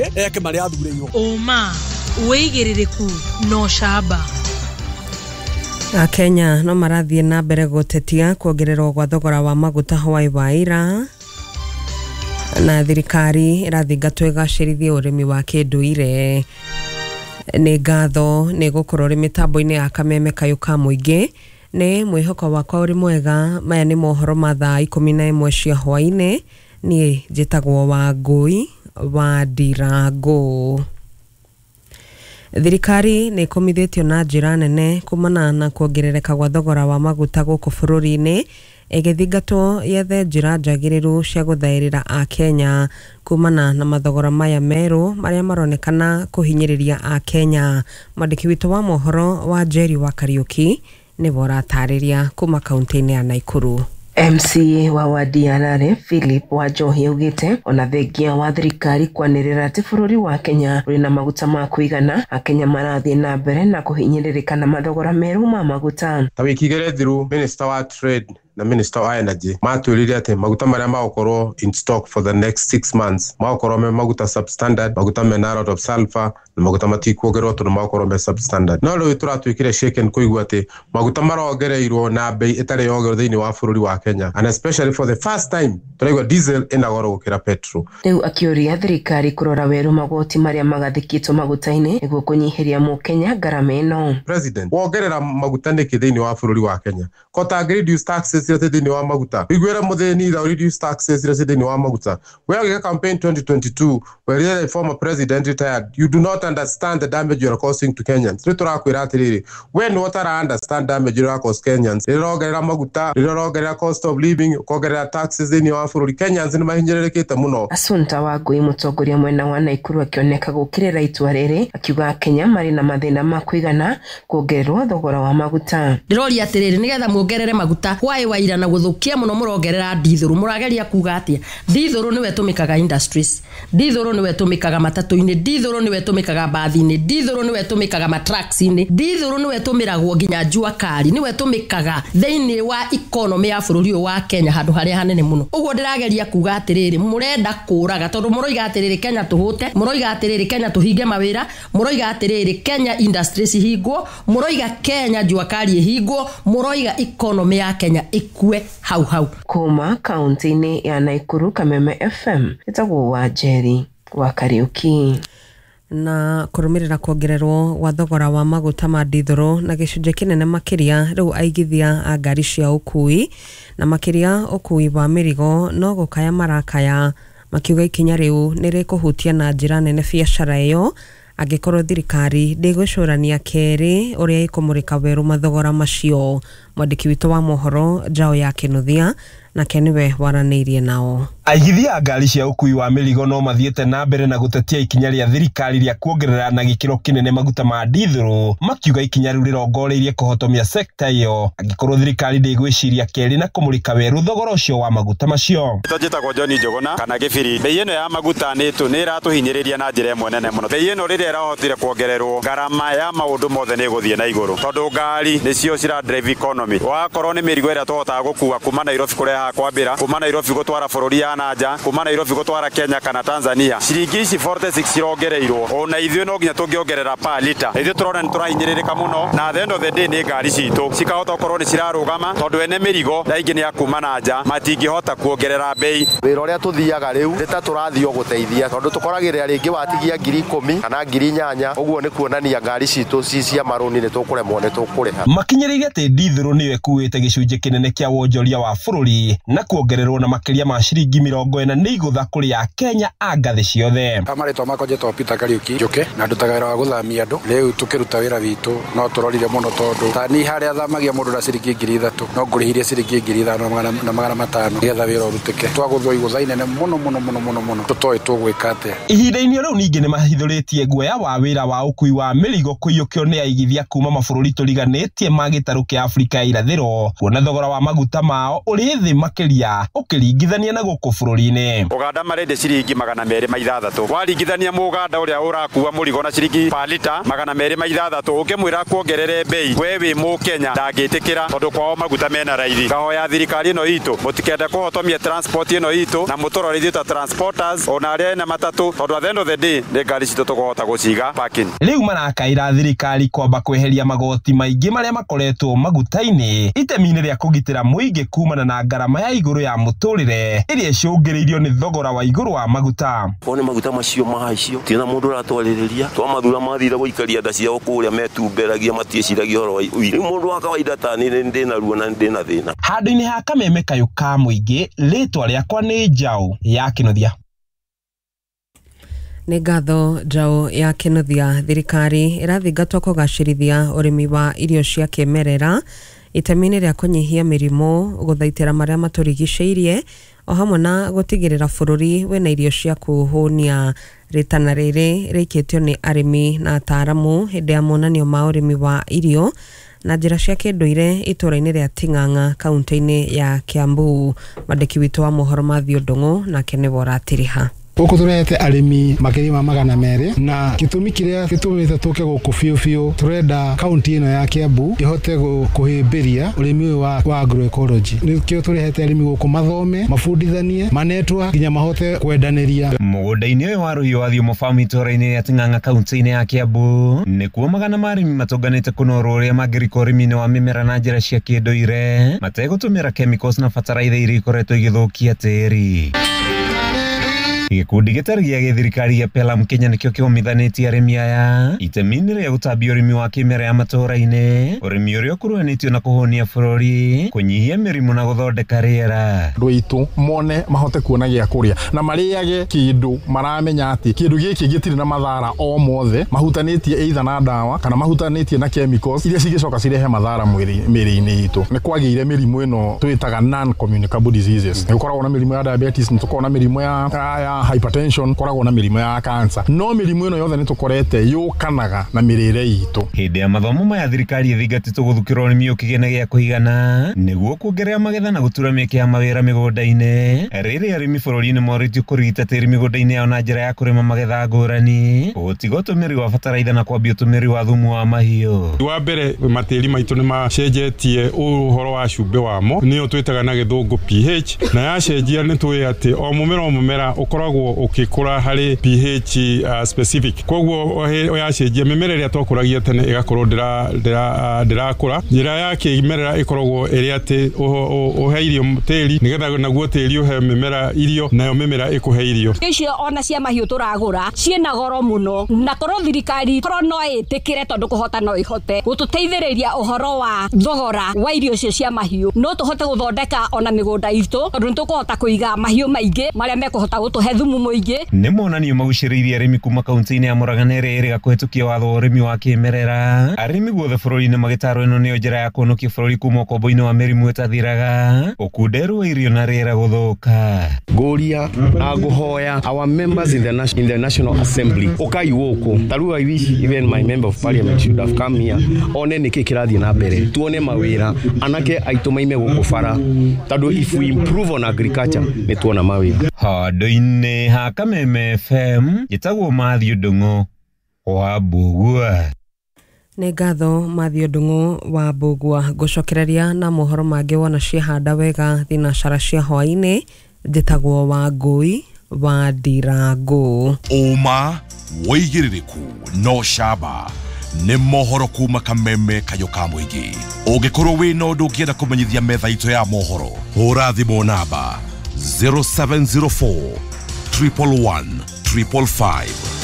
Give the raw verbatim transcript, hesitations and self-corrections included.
eke maria athureirwo Oma weigiririku no shaba Kenya no marathie na mbere gutetia kuongererwo gwa thogora wa maguta Hawaii waira na thirikari irathingatwo igacirithie urimi wa kinduire ni ngatho ni gukorwo ri mitambo-ini ya kameme kayuka muingi ni mwihoko wakwa uri mwega maya ni mohoro ma thaa ikumi na imwe cia hwaini ni njitagwo wa Ngui wa Ndirangu. Thirikari ni komithitio na njira nene kumana na kuongerereka gwa thogora wa maguta guku bururi-ini igithingatwo yethe njira njagiriru cia guthairira a Kenya kumana na mathogora maya meru maria maronekana kuhinyiriria a Kenya. Mwandiki witu wa mohoro wa Jerry wa Kariuki ni bora tariria kuma kaunti-ini ya Naikuru. M C A wa wadi ya Rare Philip Wanjohi augite ona thengia wa thirikari kwanirira ati bururi wa Kenya uri na maguta ma kuigana akenya marathie na mbere na kuhinyiririka na mathogora meru ma maguta. Tawikigere thiru Minister wa Trade na Minister wa Energy matwirire ati maguta maria magokorwo in stock for the next six months magokorwo me maguta substandard, maguta mena lot of sulfur na maguta matikuongerwo tu magokorwo me substandard. No riu turatwikire shaken kuigua ati maguta marongereirwo na bei itari yogero thiini wa bururi wa Kenya, and especially for the first time turaigua diesel ina goro gukira petrol. Riu akiuria thirikari kurora weru magoti maria magathikitwo maguta-ini niguo kunyihiria mu Kenya garama ino. President wongerera maguta niki thiini wa bururi wa Kenya kota reduce taxes ira thiini wa maguta igwera mutheni ra reduce taxes ira thiini wa maguta. Where campaign twenty twenty-two where the former president retired, you do not understand the damage you are causing to Kenyans. Turakwira atiriri when what are understand damage you are causing Kenyans rirogerera maguta rirogerera cost of living kogerera taxes thiini wa bururi Kenyans ni mahinyererekete muno. Asunta wa Ngui mutongoria mwena wa Naikuru akioneka gukirira itua riri akiuga Kenya mari na mathina ma kuigana kuongererwo thogora wa maguta. Ndirori atiriri nigetha muongerere maguta Hawaii waira na guthukia muno murongerera dithuru murageria kuga atia dithuru niwe tumikaga industries, dithuru niwe tumikaga matatu-ini, dithuru niwe tumikaga bathi-ini, dithuru niwe tumikaga matrax-ini, dithuru niwe tumiragwo nginya jua kari, niwe tumikaga thiini wa economy ya bururi wa Kenya handu haria hanene muno. Uguo ndirageria kuga atiriri murenda kuraga tondu muroiga atiriri Kenya tuhute, muroiga atiriri Kenya tuhinge mawira, muroiga atiriri Kenya industries hingwo, muroiga Kenya jua kari hingwo, muroiga economy ya Kenya ikue hau hau. Kuma kaunti-ini ya Naikuru, Kameme F M itagwo wa Jerry wa Kariuki. Na kurumirira kuongererwo wa thogora wa maguta ma dithuru na gicunje kinene makiria riu aigithia a ngari cia ukui na makiria ukui wa mirigo no gukaya marakaya makiuga ikinya riu nirikuhutia na njira nene biacara iyo angikorwo thirikari ndigwicurania keri uria ikumurika weru mathogora macio. Mwandiki witu wa mohoro Jao ya Kinuthia na keniwe waranirie nao. Aigithia ngari cia ukui wa mirigo no mathiete na mbere na gutetia ikinya ria thirikari ria kuongerera na gikiro kinene maguta ma dithuru makiuga ikinya riu rirongoreirie kuhotomia sekta iyo angikorwo thirikari ndigwiciria keri na kumurika weru thogora ucio wa maguta macio. Tojeta John Njogona kana Gibiri bei ino ya maguta nitu ni iratuhinyiriria na njira imwe nene muno. Bei ino riria irahotire kuongererwo garama ya maundu mothe ni guthie na iguru tondu ngari nicio cira drive economy. Wakorwo ni mirigo iria tuhotaga gukua kuma Nairobi kureha kwambira, kuma Nairobi gutwara bururi ya nanja, kuma Nairobi gutwara Kenya kana Tanzania, ciringi ici forty-six cirongereirwo ona ithuĩ no nginya tungiongerera pa liter. Ithuĩ turona ni turahinyĩrĩrĩka muno na the end of the day ni ngari citu cikahota gukorwo ni cirarugama tondu ene mirigo raingi ni akuma nanja matingihota kuongerera bei. Wĩra ũrĩa tuthiaga riu ni ta turathio guteithia tondu tukoragĩrĩra rĩngĩ watigia ngiri ikumi kana ngiri nyanya, uguo ni kuonania ngari citu ci cia maruni ni tukuremwo ni tukuriha. Makinyĩrĩirie atĩ dithuru niwe kuĩte gĩcunjĩ kinene kia wonjoria wa bururi na kuongererwo na makiria ma ciringi mirongo ina ni igutha kuri ya Kenya a ngathi ciothe. Amaritwa makonjetwo Peter Kariuki Njuki na ndutaga wĩra wa guthamia andu. Riu tukiruta wĩra witu no turorire muno tondu tani haria thamagia mundu na ciringi ngiri ithatu no ngurihirie ciringi ngiri ithano na magana matano getha wĩra urutike. Twaguthwo igutha inene muno muno muno muno muno tutoi tugwika atia. Ihinda-inĩ riu ningi ni mahithũrĩtie guoya wa wĩra wa ukui wa mirigo kũiyũkio ni aigithia kuma mabũrũri tũriganĩtie ma gĩtarũ kia Afrika ya irathĩro kuona thogora wa maguta mao uri thĩ makeria ukiringithania na guku bururi-ini. Uganda marende ciringi magana meri ma ithathatũ waringithania muganda uria urakua murigo na ciringi pa lita magana meri ma ithathatũ ukimwira kuongerere bei we wi mu Kenya ndangitikira tondu kwao maguta mena raithi. Ngahoya thirikari ino itu mutikende kuhotomia transport ino itu na mutororithie ta transporters ona aria na matatu tondu at the end of the day ni ngari citu tukuhota guciga parking. Riu marakaira thirikari kwamba kweheria magoti maingi maria makoretwo maguta-ini itemi-ini ria kugitira muingi kumana na ngarama ya iguru ya muturire iria icungiriirio ni thogora wa iguru wa maguta. One maguta macio mahaicio tina mundu ratwaririria twamathura mathira guikaria nda ciao kuria metumberagia matieciragia horo wa iri mundu wa kawaida ta ni ndina ruo na ndina thina. Handu-ini ha kameme kayu ka muingi ritwa riakwa ni Njau ya Kinothia. Nĩ ngatho Njau ya Kinothia. Thirikari irathingatwo kugacirithia urimi wa irio cia kimerera itemi-ini ria kunyihia mirimu guthaitira maria maturigiceirie o hamwe na gutigirira bururi wina irio cia kuhunia. Ritana riri rikitio ni arimi na ataramu hindi ya monanio ma urimi wa irio na njira cia kinduire itura-ini ria Ting'ang'a kaunti-ini ya Kiambu. Mandiki witu wa mohoro Mathio Ndung'u na Kenebora Tiriha. Guku turete arimi makiri ma magana meri na gitumi kiria gitumite tuke guku fiu fiu turenda kaunti ino ya Kiambu ihote kuhimbiria urimi wa wa agroecology. Nikio turehete arimi guku mathome mafundithanie manetwa nginya mahote kwendaniria. Mugunda-ini uyu wa Ruiyu Wathio Farm itura-ini ya Ting'ang'a kaunti-ini ya Kiambu nikuo magana ma arimi matunganite kunoro uria mangirika urimi-ini wa mimera na njira cia kinduire mategutumira chemicals na fertilizer iria ikoretwo igithukia tiri. Gikundi gitari gia githirikari gia Pelam Kenya nikio kiumithanĩtie arĩmi aya itemi-ini ria gutambia urimi wa kimera ya matũra-ini urimi uria ukuruhanĩtio na kuhonia bururi kunyihia mirimu na guthondeka riera. Rwitu mone mahote kuona gia kuria na mariage kindu maramenya ati kindu giki gitiri na mathara o mothe mahutanĩtie either na dawa kana mahutanĩtie na chemicals iria cigicoka cirehe mathara mwĩrĩ-inĩ itu. Ni kwagĩire mirimu ino twitaga non communicable diseases. Ni gukoragwo na mirimu ya diabetes, ni tukoragwo na mirimu ya ya hypertension, koragwo na mirimu ya cancer. No mirimu ino yothe ni tukorete yukanaga na mirire itu. Hindi ya mathomo maya thirikari ithingatĩtwo guthukĩra ũrĩmi ũkĩgĩna gĩa kũigana nĩguo kuongerera magetha na gutura mĩeke ya mawĩra mĩgũnda-inĩ. Rĩrĩ arĩmi bũrũri-inĩ moritio kũrigita tĩri mĩgũnda-inĩ yao na njĩra ya kũrĩma magetha ngũrani, gũtiga ũtũmĩri wa bataraitha na kwambia ũtũmĩri wa thumu wa mahiũ. Wa mbere matĩri maitũ nĩ macenjetie ũhoro wa cumbĩ wamo, nĩyo twĩtaga na gĩthũngũ pH, na yacenjia nĩ tũĩ atĩ o mũmera o mũmera ũkoragwo ukikura hari pH uh, specific. Koguo yacenjia mimera ĩrĩa twakũragia tene ĩgakorwo ndĩra ndĩra ndĩrakũra njĩra yake imerera ikoragwo ĩrĩ atĩ uhe irio tĩri nigetha naguo tĩri uhe mimera irio nayo mimera ikuhe irio. Icio ona cia mahiũ turagũra ciĩna goro muno na korwo thirikari korwo no ĩtĩkĩre tondu kuhota no ihote gututeithĩrĩria uhoro wa thogora wa irio cio cia mahiũ no tuhote guthondeka ona mĩgũnda itũ tondu nĩtũkũhota kũiga mahiũ maingĩ marĩa mekũhota gutuhe thumu muingi. Nĩ monanio magucĩrĩirie arĩmi kuma kaunti-inĩ ya Murang'a na ĩrĩa ĩrĩ kũhetũkia watho wa ũrĩmi wa kĩmerera. Arĩmi guothe bũrũri-inĩ magĩtarwo ĩno nĩyo njĩra ya kũhonokia bũrũri kuma ũkombo-inĩ wa mĩrimũ ĩtathiraga, ũkunderu wa irio na rĩera gũthũka. Ngũria na ngũhoya our members in the national in the National Assembly ukai gũkũ taru I wish even my member of parliament should have come here one nĩkĩ kĩrathiĩ na mbere tuone mawĩra anake aitũ maime gũkũ bara tondũ if we improve on agriculture nĩ tuona mawĩra. Handũ-inĩ ha Kameme F M gĩtagwo Mathio Ndung'u wa Mbugua. Nĩ ngatho Mathio Ndung'u wa Mbugua. Ngũcokereria na mohoro mangĩ wona ciahanda wega thinacara cia hwaĩ-inĩ njĩtagwo Wangũi wa Ndirangu. Ũma wĩigĩrĩrĩku no camba nĩ mohoro kuma Kameme kayo ka mũingĩ. Ũngĩkorwo wĩna ũndũ ũngĩenda kũmenyithia metha itũ ya mohoro hũra thimũ namba zero seven zero four triple one triple five.